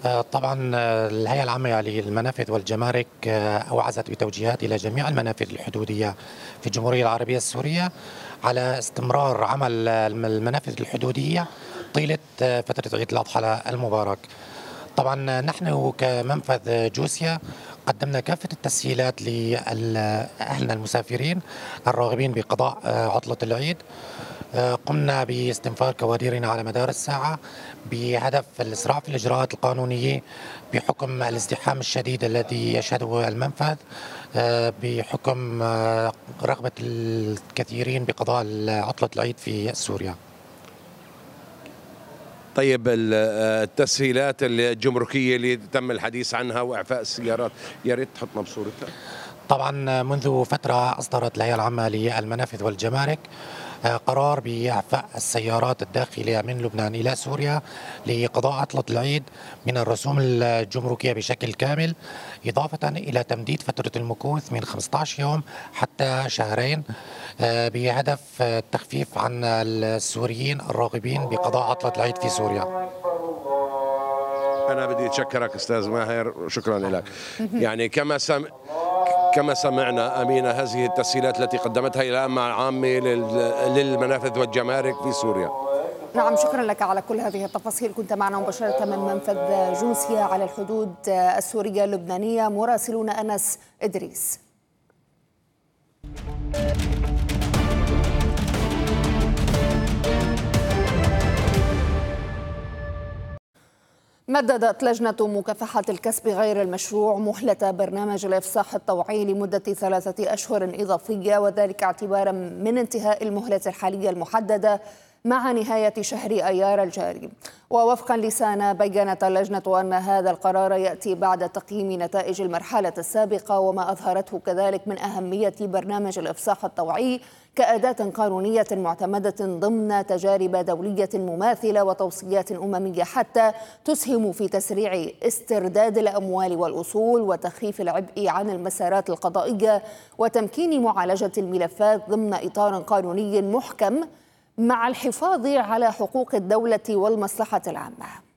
طبعا الهيئة العامة للمنافذ والجمارك أوعزت بتوجيهات إلى جميع المنافذ الحدودية في الجمهورية العربية السورية على استمرار عمل المنافذ الحدودية طيلة فترة عيد الأضحى المبارك. طبعا نحن كمنفذ جوسيا قدمنا كافة التسهيلات لأهلنا المسافرين الراغبين بقضاء عطلة العيد. قمنا باستنفار كوادرنا على مدار الساعة بهدف الإسراع في الإجراءات القانونية بحكم الازدحام الشديد الذي يشهده المنفذ، بحكم رغبة الكثيرين بقضاء عطلة العيد في سوريا. طيب، التسهيلات الجمركية اللي تم الحديث عنها وإعفاء السيارات، يا ريت تحطنا بصورتها. طبعا منذ فترة أصدرت الهيئة العامة للمنافذ والجمارك قرار بإعفاء السيارات الداخلة من لبنان إلى سوريا لقضاء عطلة العيد من الرسوم الجمركية بشكل كامل، إضافة إلى تمديد فترة المكوث من 15 يوم حتى شهرين، بهدف التخفيف عن السوريين الراغبين بقضاء عطلة العيد في سوريا. أنا بدي أتشكرك أستاذ ماهر، شكرا لك. يعني كما سمعنا أمينة، هذه التسهيلات التي قدمتها الهيئة العامة للمنافذ والجمارك في سوريا. نعم، شكرا لك على كل هذه التفاصيل. كنت معنا مباشرة من منفذ جوسيا على الحدود السورية اللبنانية مراسلنا أنس إدريس. مددت لجنة مكافحة الكسب غير المشروع مهلة برنامج الإفصاح الطوعي لمدة 3 أشهر إضافية، وذلك اعتبارا من انتهاء المهلة الحالية المحددة مع نهاية شهر أيار الجاري. ووفقا لسانا، بيّنت اللجنة أن هذا القرار يأتي بعد تقييم نتائج المرحلة السابقة وما أظهرته كذلك من أهمية برنامج الإفصاح الطوعي كأداة قانونية معتمدة ضمن تجارب دولية مماثلة وتوصيات أممية حتى تسهم في تسريع استرداد الأموال والأصول وتخفيف العبء عن المسارات القضائية وتمكين معالجة الملفات ضمن إطار قانوني محكم مع الحفاظ على حقوق الدولة والمصلحة العامة.